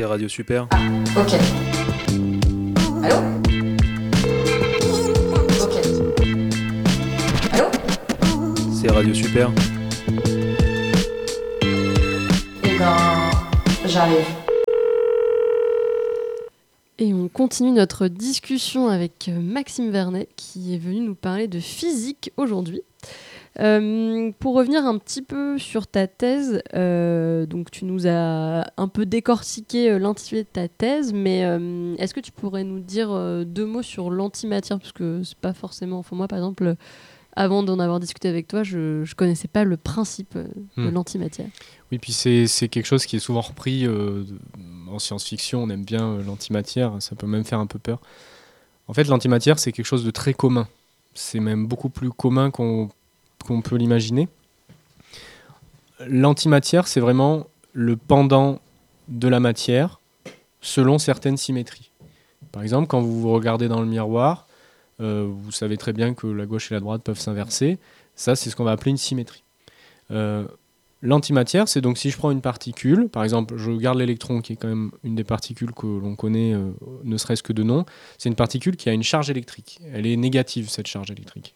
Radio Super. Ah, ok. Allô? Ok. Allô? C'est Radio Super. Eh ben, j'arrive. Et on continue notre discussion avec Maxime Vernet qui est venu nous parler de physique aujourd'hui. Pour revenir un petit peu sur ta thèse, donc tu nous as un peu décortiqué l'intitulé de ta thèse, mais est-ce que tu pourrais nous dire deux mots sur l'antimatière, parce que c'est pas forcément, enfin moi par exemple, avant d'en avoir discuté avec toi, je connaissais pas le principe de l'antimatière. Oui, puis c'est quelque chose qui est souvent repris en science-fiction, on aime bien l'antimatière, ça peut même faire un peu peur. En fait, l'antimatière, c'est quelque chose de très commun. C'est même beaucoup plus commun qu'on peut l'imaginer. L'antimatière, c'est vraiment le pendant de la matière selon certaines symétries. Par exemple, quand vous vous regardez dans le miroir, vous savez très bien que la gauche et la droite peuvent s'inverser. Ça, c'est ce qu'on va appeler une symétrie. L'antimatière, c'est donc si je prends une particule, par exemple, je garde l'électron, qui est quand même une des particules que l'on connaît, ne serait-ce que de nom, c'est une particule qui a une charge électrique. Elle est négative, cette charge électrique.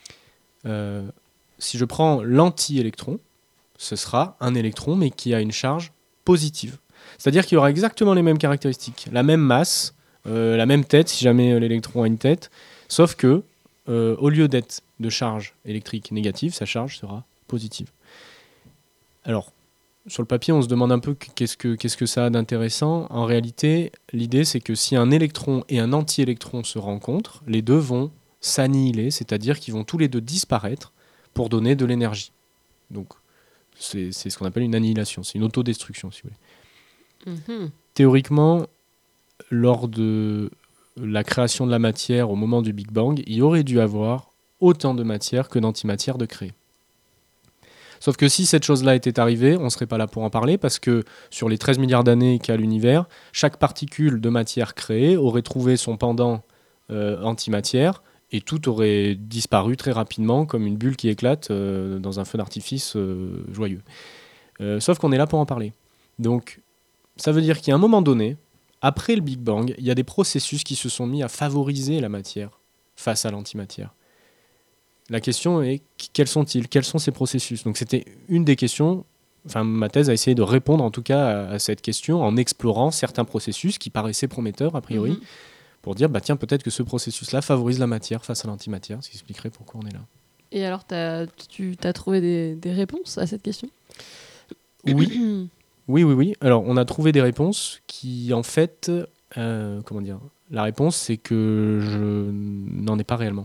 Si je prends l'anti-électron, ce sera un électron, mais qui a une charge positive. C'est-à-dire qu'il aura exactement les mêmes caractéristiques, la même masse, la même tête, si jamais l'électron a une tête, sauf que, au lieu d'être de charge électrique négative, sa charge sera positive. Alors, sur le papier, on se demande un peu qu'est-ce que ça a d'intéressant. En réalité, l'idée, c'est que si un électron et un anti-électron se rencontrent, les deux vont s'annihiler, c'est-à-dire qu'ils vont tous les deux disparaître pour donner de l'énergie. Donc, c'est ce qu'on appelle une annihilation, c'est une autodestruction, si vous voulez. Théoriquement, lors de la création de la matière au moment du Big Bang, il aurait dû avoir autant de matière que d'antimatière de créer. Sauf que si cette chose-là était arrivée, on ne serait pas là pour en parler, parce que sur les 13 milliards d'années qu'a l'univers, chaque particule de matière créée aurait trouvé son pendant antimatière, et tout aurait disparu très rapidement, comme une bulle qui éclate dans un feu d'artifice joyeux. Sauf qu'on est là pour en parler. Donc, ça veut dire qu'à un moment donné, après le Big Bang, il y a des processus qui se sont mis à favoriser la matière face à l'antimatière. La question est, quels sont-ils ? Quels sont ces processus ? Donc c'était une des questions, enfin ma thèse a essayé de répondre en tout cas à cette question en explorant certains processus qui paraissaient prometteurs a priori, pour dire, tiens, peut-être que ce processus-là favorise la matière face à l'antimatière, ce qui expliquerait pourquoi on est là. Et alors, tu as trouvé des réponses à cette question ? Oui. Oui. Alors, on a trouvé des réponses qui, en fait, la réponse, c'est que je n'en ai pas réellement.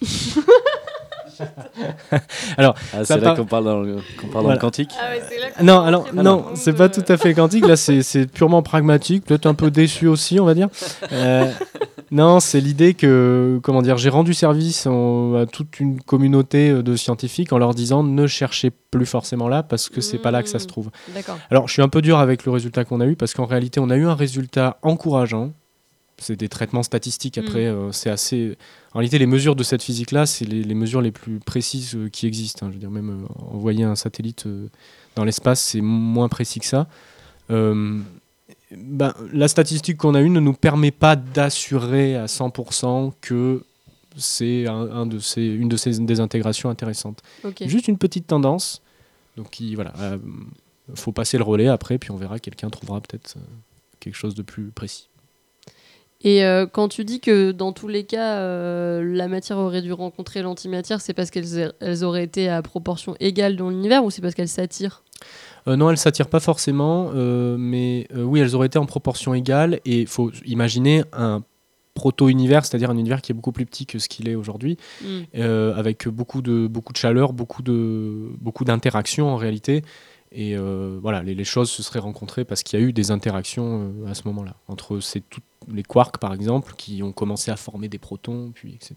Alors, c'est là qu'on parle dans le quantique. Ah ouais, c'est là qu'on non, c'est pas tout à fait quantique. Là, c'est purement pragmatique, peut-être un peu déçu aussi, on va dire. Non, c'est l'idée que, j'ai rendu service à toute une communauté de scientifiques en leur disant ne cherchez plus forcément là parce que c'est pas là que ça se trouve. D'accord. Alors, je suis un peu dur avec le résultat qu'on a eu parce qu'en réalité, on a eu un résultat encourageant. C'est des traitements statistiques après, c'est assez... En réalité, les mesures de cette physique-là, c'est les mesures les plus précises qui existent. Je veux dire, même envoyer un satellite dans l'espace, c'est moins précis que ça. La statistique qu'on a eue ne nous permet pas d'assurer à 100% que c'est une de ces désintégrations intéressantes. Okay. Juste une petite tendance. Donc, faut passer le relais après, puis on verra, quelqu'un trouvera peut-être quelque chose de plus précis. Et quand tu dis que dans tous les cas, la matière aurait dû rencontrer l'antimatière, c'est parce qu'elles auraient été à proportion égale dans l'univers ou c'est parce qu'elles s'attirent ? Non, elles ne s'attirent pas forcément, mais oui, elles auraient été en proportion égale. Et il faut imaginer un proto-univers, c'est-à-dire un univers qui est beaucoup plus petit que ce qu'il est aujourd'hui, avec beaucoup de chaleur, beaucoup d'interactions en réalité. Et les choses se seraient rencontrées parce qu'il y a eu des interactions à ce moment-là, entre les quarks par exemple, qui ont commencé à former des protons, puis etc.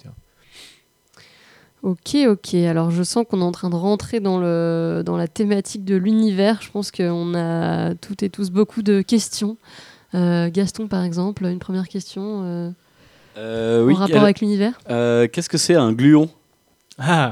Ok. Alors je sens qu'on est en train de rentrer dans la thématique de l'univers. Je pense qu'on a toutes et tous beaucoup de questions. Gaston par exemple, une première question en rapport avec l'univers. Qu'est-ce que c'est un gluon ?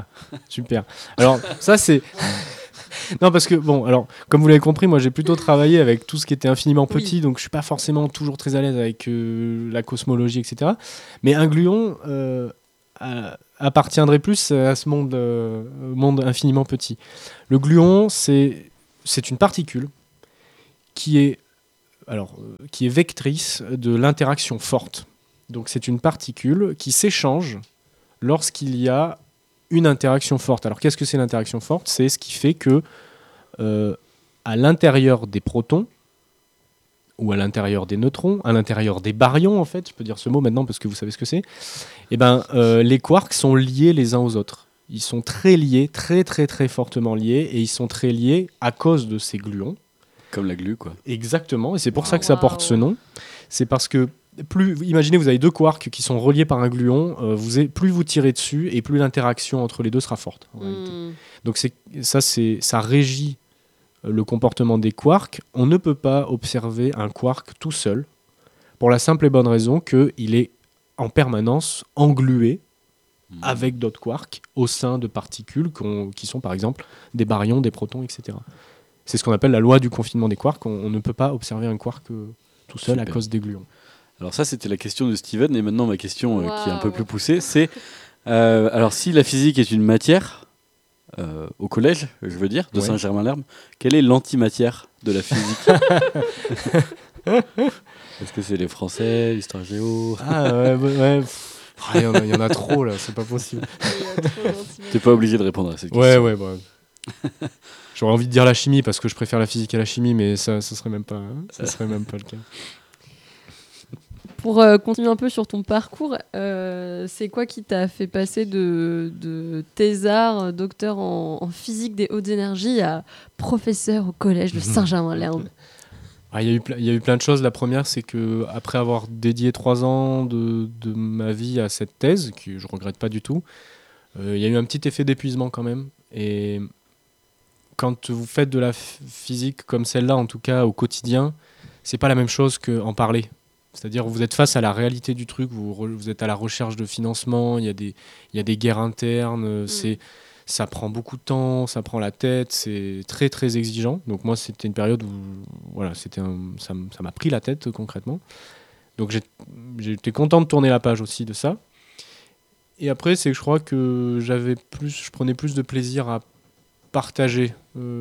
Ah, super. Alors ça c'est... Non, parce que, bon, alors, comme vous l'avez compris, moi j'ai plutôt travaillé avec tout ce qui était infiniment petit, donc je suis pas forcément toujours très à l'aise avec la cosmologie, etc. Mais un gluon appartiendrait plus à ce monde infiniment petit. Le gluon, c'est une particule qui est vectrice de l'interaction forte. Donc c'est une particule qui s'échange lorsqu'il y a une interaction forte. Alors qu'est-ce que c'est l'interaction forte ? C'est ce qui fait que à l'intérieur des protons, ou à l'intérieur des neutrons, à l'intérieur des baryons en fait, je peux dire ce mot maintenant parce que vous savez ce que c'est, les quarks sont liés les uns aux autres. Ils sont très liés, très très très fortement liés, et ils sont très liés à cause de ces gluons. Comme la glu, quoi. Exactement, et c'est pour ça que ça porte ce nom. C'est parce que, imaginez, vous avez deux quarks qui sont reliés par un gluon, plus vous tirez dessus, et plus l'interaction entre les deux sera forte. En réalité. Donc ça régit le comportement des quarks. On ne peut pas observer un quark tout seul, pour la simple et bonne raison qu'il est en permanence englué avec d'autres quarks au sein de particules qui sont par exemple des baryons, des protons, etc. C'est ce qu'on appelle la loi du confinement des quarks. On ne peut pas observer un quark tout seul. Super. À cause des gluons. Alors ça, c'était la question de Steven. Et maintenant, ma question qui est un peu plus poussée, c'est alors si la physique est une matière, au collège, je veux dire, de Saint-Germain-l'Herbe, quelle est l'antimatière de la physique ? Est-ce que c'est les Français, l'histoire géo ? Ouais. Il y en a trop là, c'est pas possible. T'es pas obligé de répondre à cette question. Ouais. J'aurais envie de dire la chimie parce que je préfère la physique à la chimie, mais ça serait même pas le cas. Pour continuer un peu sur ton parcours, c'est quoi qui t'a fait passer de thésard, docteur en physique des hautes énergies à professeur au collège de Saint-Germain-l'Herbe ? Il y a eu plein de choses. La première, c'est que après avoir dédié 3 ans de ma vie à cette thèse, que je regrette pas du tout, il y a eu un petit effet d'épuisement quand même. Et quand vous faites de la physique comme celle-là, en tout cas au quotidien, c'est pas la même chose qu'en parler. C'est-à-dire vous êtes face à la réalité du truc, vous êtes à la recherche de financement, il y a des guerres internes, ça prend beaucoup de temps, ça prend la tête, c'est très très exigeant. Donc moi c'était une période où ça m'a pris la tête concrètement. Donc j'étais content de tourner la page aussi de ça. Et après c'est que je crois que je prenais plus de plaisir à partager,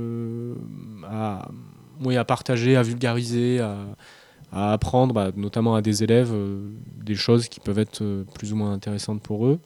à partager, à vulgariser, à apprendre, notamment à des élèves, des choses qui peuvent être plus ou moins intéressantes pour eux.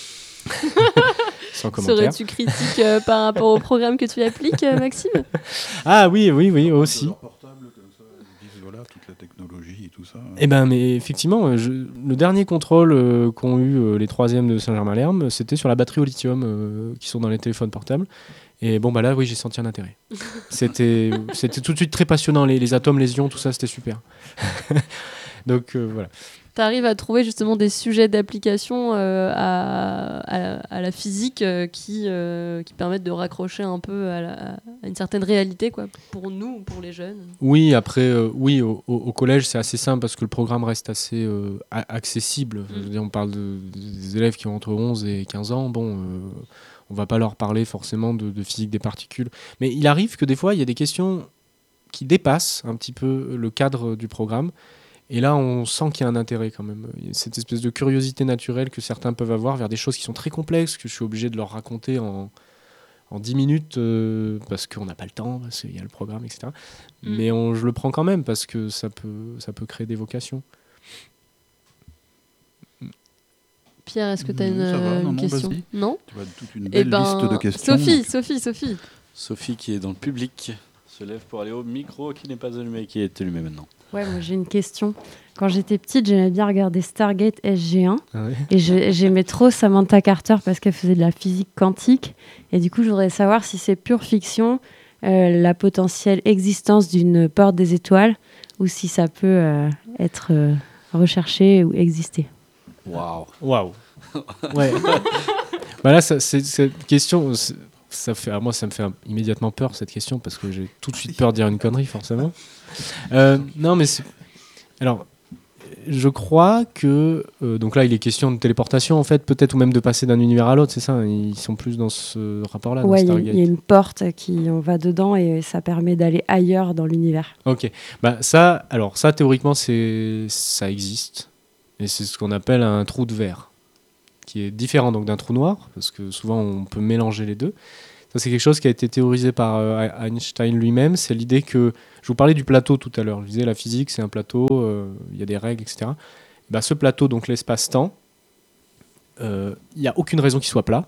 Sans commentaire. Serais-tu critique par rapport au programme que tu appliques, Maxime ? Ah oui, aussi. Voilà, toute la technologie et tout ça. Mais effectivement, le dernier contrôle qu'ont eu les 3e de Saint-Germain-l'Herbe, c'était sur la batterie au lithium qui sont dans les téléphones portables. Et là, oui, j'ai senti un intérêt. C'était tout de suite très passionnant, les atomes, les ions, tout ça, c'était super. Donc voilà. Tu arrives à trouver justement des sujets d'application à la physique qui permettent de raccrocher un peu à une certaine réalité, quoi, pour nous, pour les jeunes. Oui, après, au collège, c'est assez simple parce que le programme reste assez accessible. Je veux dire, on parle des élèves qui ont entre 11 et 15 ans. On va pas leur parler forcément de physique des particules. Mais il arrive que des fois, il y a des questions qui dépassent un petit peu le cadre du programme. Et là, on sent qu'il y a un intérêt quand même. Il y a cette espèce de curiosité naturelle que certains peuvent avoir vers des choses qui sont très complexes, que je suis obligé de leur raconter en 10 minutes parce qu'on n'a pas le temps, parce qu'il y a le programme, etc. Mais je le prends quand même parce que ça peut créer des vocations. Pierre, est-ce que tu as une question ? Vas-y. Non ? Tu vois toute une belle liste de questions. Sophie. Sophie qui est dans le public se lève pour aller au micro qui n'est pas allumé, qui est allumé maintenant. Ouais, moi j'ai une question. Quand j'étais petite, j'aimais bien regarder Stargate SG1. Ah ouais. Et j'aimais trop Samantha Carter parce qu'elle faisait de la physique quantique. Et du coup, je voudrais savoir si c'est pure fiction, la potentielle existence d'une porte des étoiles, ou si ça peut être recherché ou exister. Waouh. Ouais. Là, cette question, moi, ça me fait immédiatement peur, cette question, parce que j'ai tout de suite peur de dire une connerie, forcément. Non, mais alors, je crois que... donc là, il est question de téléportation, en fait, peut-être, ou même de passer d'un univers à l'autre, c'est ça? Ils sont plus dans ce rapport-là, dans Ouais, il Stargate. y a une porte on va dedans et ça permet d'aller ailleurs dans l'univers. Ok. Bah, ça, théoriquement, ça existe. Et c'est ce qu'on appelle un trou de verre, qui est différent donc d'un trou noir, parce que souvent, on peut mélanger les deux. Ça, c'est quelque chose qui a été théorisé par Einstein lui-même. C'est l'idée que... Je vous parlais du plateau tout à l'heure. Je disais, la physique, c'est un plateau, il y a des règles, etc. Bah, ce plateau, donc l'espace-temps, il n'y a aucune raison qu'il soit plat.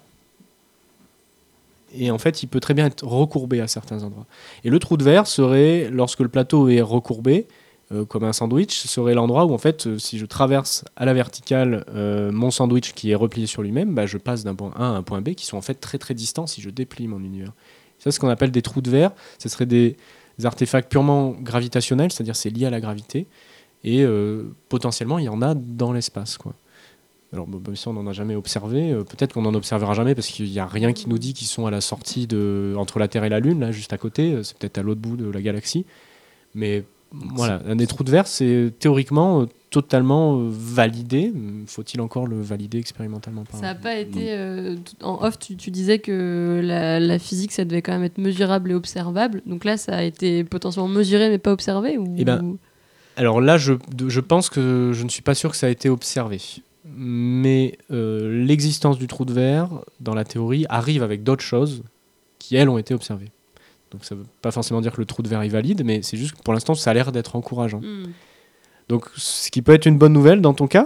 Et en fait, il peut très bien être recourbé à certains endroits. Et le trou de verre serait, lorsque le plateau est recourbé, comme un sandwich, ce serait l'endroit où, en fait, si je traverse à la verticale mon sandwich qui est replié sur lui-même, bah, je passe d'un point A à un point B qui sont en fait très très distants si je déplie mon univers. Ça, c'est ce qu'on appelle des trous de verre. Ce seraient des artefacts purement gravitationnels, c'est-à-dire c'est lié à la gravité. Et potentiellement, il y en a dans l'espace, quoi. Alors, même si on n'en a jamais observé, peut-être qu'on n'en observera jamais parce qu'il n'y a rien qui nous dit qu'ils sont à la sortie entre la Terre et la Lune, là, juste à côté. C'est peut-être à l'autre bout de la galaxie. Mais voilà, un des trous de verre, c'est théoriquement totalement validé. Faut-il encore le valider expérimentalement? Ça n'a pas été... en off, tu disais que la physique, ça devait quand même être mesurable et observable. Donc là, ça a été potentiellement mesuré mais pas observé ou... Eh ben, alors là, je pense que je ne suis pas sûr que ça a été observé. Mais l'existence du trou de verre, dans la théorie, arrive avec d'autres choses qui, elles, ont été observées. Donc ça ne veut pas forcément dire que le trou de verre est valide, mais c'est juste que pour l'instant, ça a l'air d'être encourageant. Donc ce qui peut être une bonne nouvelle dans ton cas.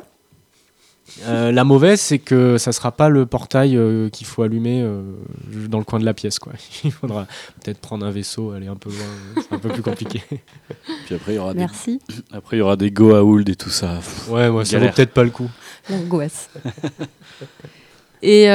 La mauvaise, c'est que ça ne sera pas le portail qu'il faut allumer dans le coin de la pièce, quoi. Il faudra peut-être prendre un vaisseau, aller un peu loin, c'est un peu plus compliqué. Puis après, il y aura Merci. Après, il y aura des Goa'uld et tout ça. Ouais, moi, ça vaut galère. peut-être pas le coup. L'angoisse. Et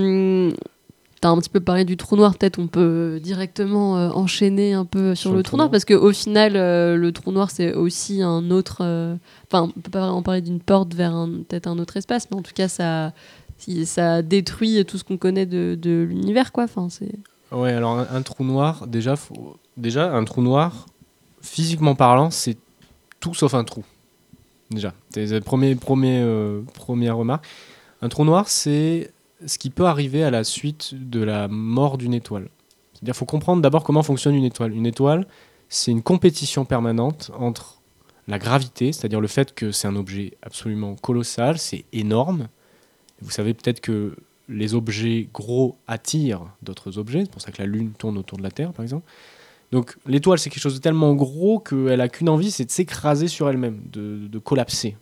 t'as un petit peu parlé du trou noir, peut-être on peut directement enchaîner un peu sur le trou noir, parce qu'au final, le trou noir, c'est aussi un autre... Enfin, on peut pas vraiment parler d'une porte vers peut-être un autre espace, mais en tout cas, ça détruit tout ce qu'on connaît de l'univers, quoi. Enfin, c'est... Ouais, alors un trou noir, déjà, un trou noir, physiquement parlant, c'est tout sauf un trou. Déjà, c'est la première remarque. Un trou noir, c'est ce qui peut arriver à la suite de la mort d'une étoile. C'est-à-dire qu'il faut comprendre d'abord comment fonctionne une étoile. Une étoile, c'est une compétition permanente entre la gravité, c'est-à-dire le fait que c'est un objet absolument colossal, c'est énorme. Vous savez peut-être que les objets gros attirent d'autres objets, c'est pour ça que la Lune tourne autour de la Terre, par exemple. Donc l'étoile, c'est quelque chose de tellement gros qu'elle n'a qu'une envie, c'est de s'écraser sur elle-même, de collapser.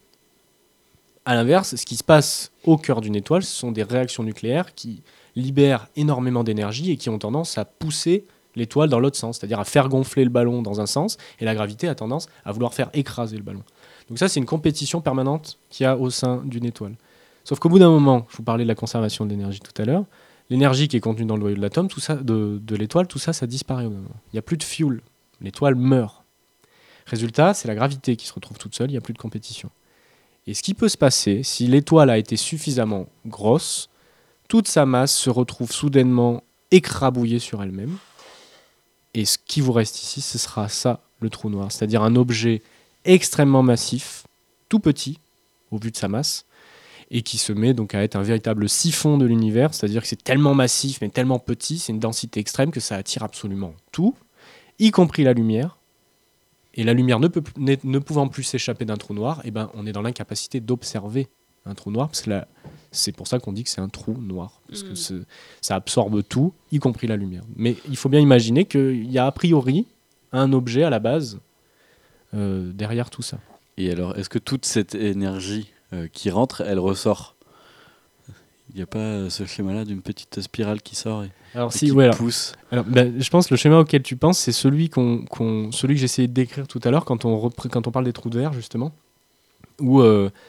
À l'inverse, ce qui se passe au cœur d'une étoile, ce sont des réactions nucléaires qui libèrent énormément d'énergie et qui ont tendance à pousser l'étoile dans l'autre sens, c'est-à-dire à faire gonfler le ballon dans un sens, et la gravité a tendance à vouloir faire écraser le ballon. Donc ça, c'est une compétition permanente qu'il y a au sein d'une étoile. Sauf qu'au bout d'un moment, je vous parlais de la conservation de l'énergie tout à l'heure, l'énergie qui est contenue dans le noyau de l'atome, tout ça, de l'étoile, tout ça, ça disparaît au bout d'un moment. Il n'y a plus de fuel, l'étoile meurt. Résultat, c'est la gravité qui se retrouve toute seule, il n'y a plus de compétition. Et ce qui peut se passer, si l'étoile a été suffisamment grosse, toute sa masse se retrouve soudainement écrabouillée sur elle-même. Et ce qui vous reste ici, ce sera ça, le trou noir. C'est-à-dire un objet extrêmement massif, tout petit, au vu de sa masse, et qui se met donc à être un véritable siphon de l'univers. C'est-à-dire que c'est tellement massif, mais tellement petit, c'est une densité extrême que ça attire absolument tout, y compris la lumière. Et la lumière ne pouvant plus s'échapper d'un trou noir, eh ben, on est dans l'incapacité d'observer un trou noir, parce que c'est pour ça qu'on dit que c'est un trou noir, parce que ça absorbe tout, y compris la lumière. Mais il faut bien imaginer qu'il y a a priori un objet à la base derrière tout ça. Et alors, est-ce que toute cette énergie qui rentre, elle ressort? Il n'y a pas ce schéma-là d'une petite spirale qui sort et qui pousse? Alors, je pense que le schéma auquel tu penses, c'est celui que j'ai essayé de décrire tout à l'heure quand on parle des trous de verre, justement, où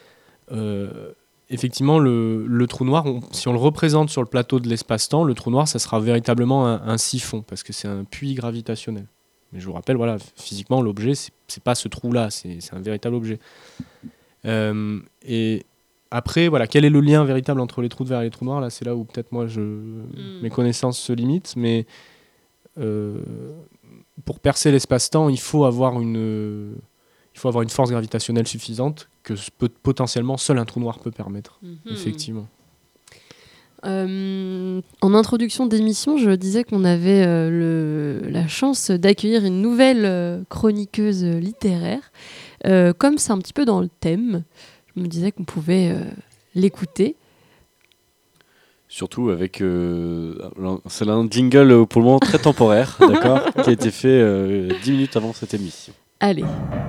effectivement le trou noir, si on le représente sur le plateau de l'espace-temps, le trou noir, ça sera véritablement un siphon, parce que c'est un puits gravitationnel. Mais je vous rappelle, voilà, physiquement, l'objet, c'est pas ce trou-là, c'est un véritable objet. Et après, voilà, quel est le lien véritable entre les trous de verre et les trous noirs? Là, c'est là où peut-être moi, mes connaissances se limitent, mais pour percer l'espace-temps, il faut avoir une force gravitationnelle suffisante que potentiellement seul un trou noir peut permettre. Effectivement. En introduction d'émission, je disais qu'on avait la chance d'accueillir une nouvelle chroniqueuse littéraire. Comme c'est un petit peu dans le thème, je me disais qu'on pouvait l'écouter. Surtout avec... c'est un jingle pour le moment très temporaire, d'accord, qui a été fait 10 minutes avant cette émission. Allez.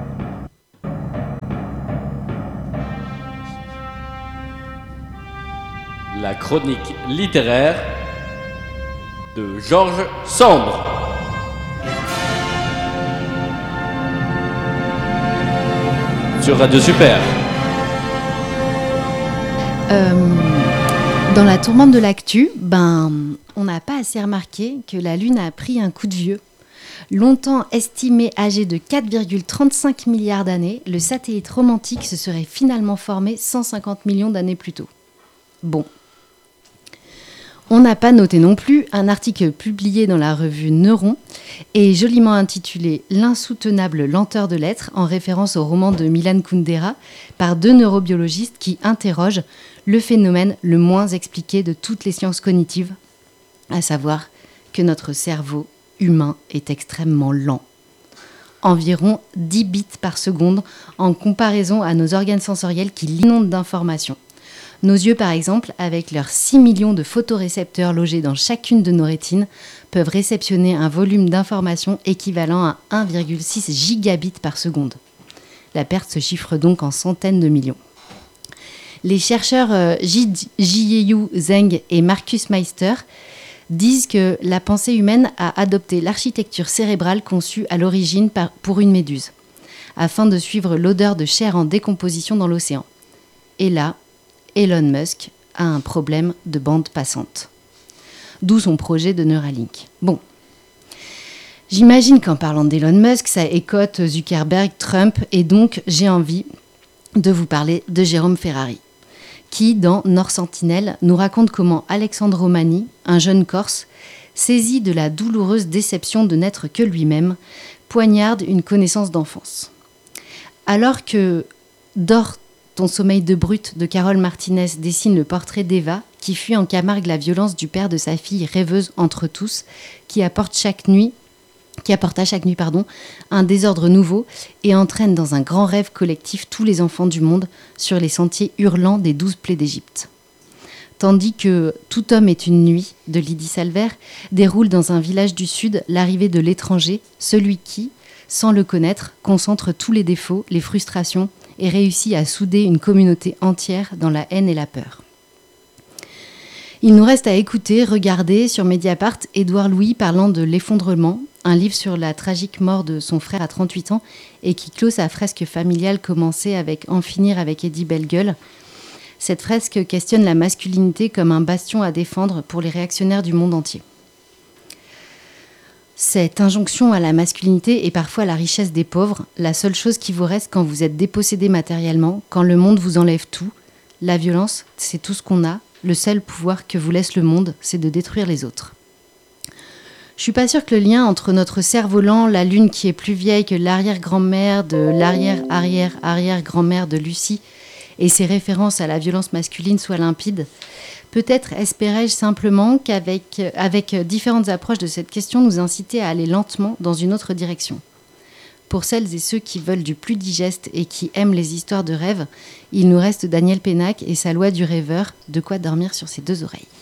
La chronique littéraire de Georges Sandre. Sur Radio Super. Dans la tourmente de l'actu, on n'a pas assez remarqué que la Lune a pris un coup de vieux. Longtemps estimé âgé de 4,35 milliards d'années, le satellite romantique se serait finalement formé 150 millions d'années plus tôt. Bon. On n'a pas noté non plus un article publié dans la revue Neuron et joliment intitulé « L'insoutenable lenteur de l'être » en référence au roman de Milan Kundera par 2 neurobiologistes qui interrogent le phénomène le moins expliqué de toutes les sciences cognitives, à savoir que notre cerveau humain est extrêmement lent. Environ 10 bits par seconde en comparaison à nos organes sensoriels qui l'inondent d'informations. Nos yeux, par exemple, avec leurs 6 millions de photorécepteurs logés dans chacune de nos rétines, peuvent réceptionner un volume d'informations équivalent à 1,6 gigabits par seconde. La perte se chiffre donc en centaines de millions. Les chercheurs Jiyeyu Zheng et Marcus Meister disent que la pensée humaine a adopté l'architecture cérébrale conçue à l'origine pour une méduse, afin de suivre l'odeur de chair en décomposition dans l'océan. Et là, Elon Musk a un problème de bande passante. D'où son projet de Neuralink. Bon. J'imagine qu'en parlant d'Elon Musk, ça écote Zuckerberg, Trump, et donc j'ai envie de vous parler de Jérôme Ferrari, qui, dans Nord Sentinelle, nous raconte comment Alexandre Romani, un jeune Corse, saisi de la douloureuse déception de n'être que lui-même, poignarde une connaissance d'enfance. Alors que Dors ton sommeil de brute de Carole Martinez dessine le portrait d'Eva, qui fuit en Camargue la violence du père de sa fille rêveuse entre tous, qui apporte à chaque nuit un désordre nouveau et entraîne dans un grand rêve collectif tous les enfants du monde sur les sentiers hurlants des 12 plaies d'Égypte. Tandis que Tout homme est une nuit de Lydie Salvert déroule dans un village du Sud l'arrivée de l'étranger, celui qui, sans le connaître, concentre tous les défauts, les frustrations et réussit à souder une communauté entière dans la haine et la peur. Il nous reste à écouter, regarder sur Mediapart Édouard Louis parlant de L'effondrement, un livre sur la tragique mort de son frère à 38 ans et qui clôt sa fresque familiale commencée avec En finir avec Eddie Bellegueule. Cette fresque questionne la masculinité comme un bastion à défendre pour les réactionnaires du monde entier. Cette injonction à la masculinité est parfois la richesse des pauvres, la seule chose qui vous reste quand vous êtes dépossédé matériellement, quand le monde vous enlève tout. La violence, c'est tout ce qu'on a. Le seul pouvoir que vous laisse le monde, c'est de détruire les autres. Je suis pas sûre que le lien entre notre cerf volant, la lune qui est plus vieille que l'arrière-grand-mère de l'arrière-arrière-arrière-grand-mère de Lucie et ses références à la violence masculine soit limpide. Peut-être espérais-je simplement qu'avec différentes approches de cette question, nous inciter à aller lentement dans une autre direction. Pour celles et ceux qui veulent du plus digeste et qui aiment les histoires de rêve, il nous reste Daniel Pénac et sa loi du rêveur, de quoi dormir sur ses 2 oreilles.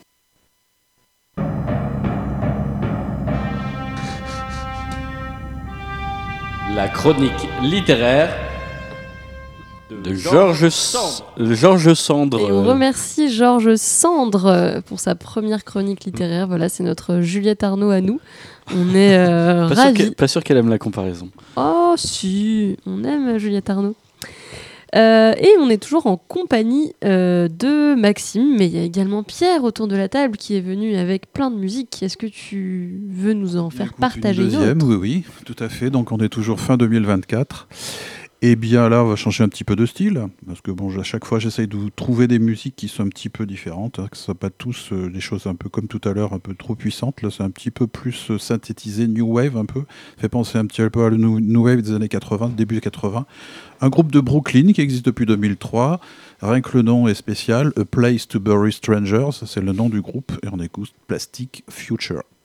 La chronique littéraire de Georges Sandre. Et on remercie Georges Sandre pour sa première chronique littéraire. Voilà, c'est notre Juliette Arnaud à nous. On est ravis. Pas sûr qu'elle aime la comparaison. Oh si, on aime Juliette Arnaud. Et on est toujours en compagnie de Maxime, mais il y a également Pierre autour de la table qui est venu avec plein de musique. Est-ce que tu veux nous en faire partager une deuxième, autre ? Oui, tout à fait. Donc on est toujours fin 2024. Eh bien là, on va changer un petit peu de style, parce que bon, à chaque fois, j'essaye de vous trouver des musiques qui sont un petit peu différentes, hein, que ce ne soit pas tous des choses un peu comme tout à l'heure, un peu trop puissantes. Là, c'est un petit peu plus synthétisé, new wave un peu. Fait penser un petit peu à le new wave des années 80, début des 80. Un groupe de Brooklyn qui existe depuis 2003. Rien que le nom est spécial. A Place to Bury Strangers, c'est le nom du groupe, et on écoute Plastic Future.